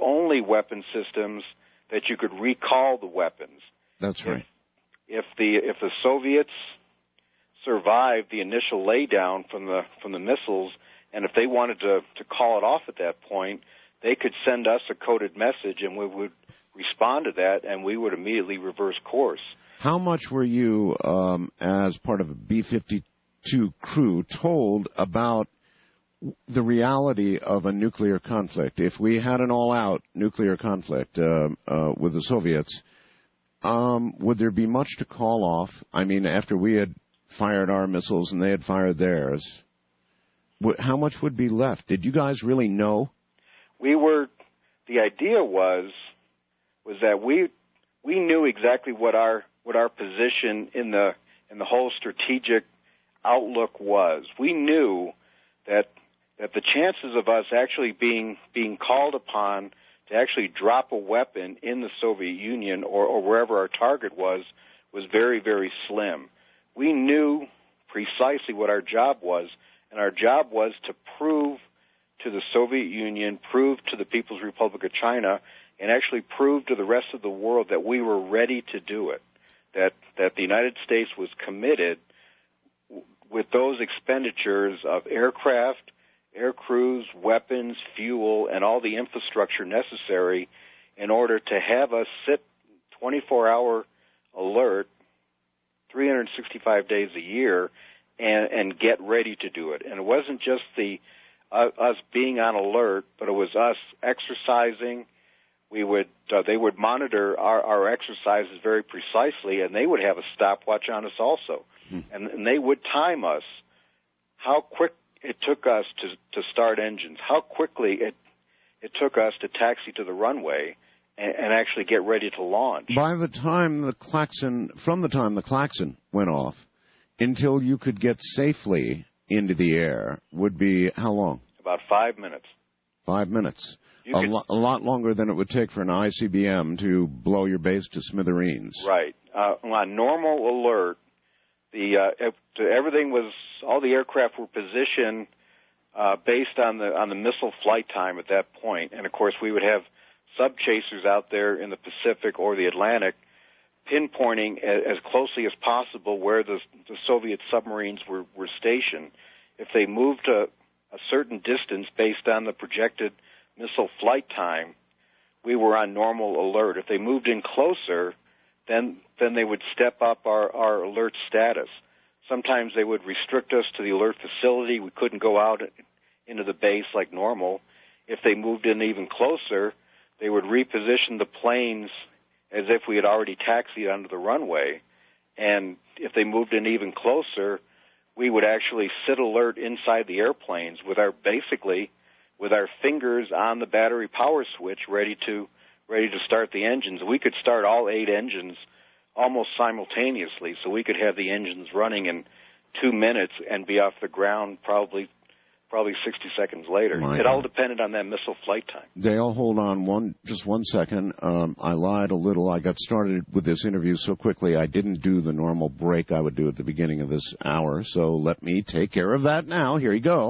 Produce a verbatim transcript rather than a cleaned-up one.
only weapon systems that you could recall the weapons. That's right. If, if the if the Soviets survived the initial laydown from the from the missiles, and if they wanted to, to call it off at that point, they could send us a coded message, and we would respond to that, and we would immediately reverse course. How much were you, um, as part of a B fifty-two crew, told about the reality of a nuclear conflict? If we had an all-out nuclear conflict uh, uh, with the Soviets, um, would there be much to call off? I mean, after we had fired our missiles and they had fired theirs, wh- how much would be left? Did you guys really know? We were, the idea was, was that we we knew exactly what our what our position in the in the whole strategic outlook was. We knew that that the chances of us actually being being called upon to actually drop a weapon in the Soviet Union or, or wherever our target was was very, very slim. We knew precisely what our job was, and our job was to prove to the Soviet Union, prove to the People's Republic of China, and actually prove to the rest of the world that we were ready to do it, that that the United States was committed with those expenditures of aircraft, air crews, weapons, fuel, and all the infrastructure necessary in order to have us sit twenty-four hour alert three hundred sixty-five days a year and, and get ready to do it. And it wasn't just the uh, us being on alert, but it was us exercising. We would uh, they would monitor our, our exercises very precisely, and they would have a stopwatch on us also. Hmm. And, and they would time us how quick it took us to, to start engines, how quickly it it took us to taxi to the runway and, and actually get ready to launch. By the time the klaxon, from the time the klaxon went off until you could get safely into the air would be how long? About five minutes. Five minutes. You a, could, lo- a lot longer than it would take for an I C B M to blow your base to smithereens. Right. Uh, on normal alert, the uh, everything was, all the aircraft were positioned uh, based on the on the missile flight time at that point. And of course, we would have sub chasers out there in the Pacific or the Atlantic, pinpointing as, as closely as possible where the, the Soviet submarines were, were stationed. If they moved a, a certain distance based on the projected missile flight time, we were on normal alert. If they moved in closer, then then they would step up our, our alert status. Sometimes they would restrict us to the alert facility. We couldn't go out into the base like normal. If they moved in even closer, they would reposition the planes as if we had already taxied onto the runway. And if they moved in even closer, we would actually sit alert inside the airplanes with our, basically, with our fingers on the battery power switch ready to ready to start the engines. We could start all eight engines almost simultaneously, so we could have the engines running in two minutes and be off the ground probably probably sixty seconds later. My it God. all depended on that missile flight time. Dale, hold on one, just one second. Um, I lied a little. I got started with this interview so quickly I didn't do the normal break I would do at the beginning of this hour, so let me take care of that now. Here you go.